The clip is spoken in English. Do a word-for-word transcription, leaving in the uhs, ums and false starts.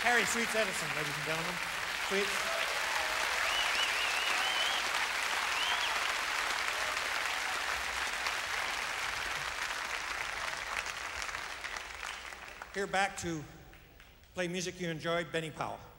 Harry Sweets Edison, ladies and gentlemen. Sweets. Here back to play music you enjoyed, Benny Powell.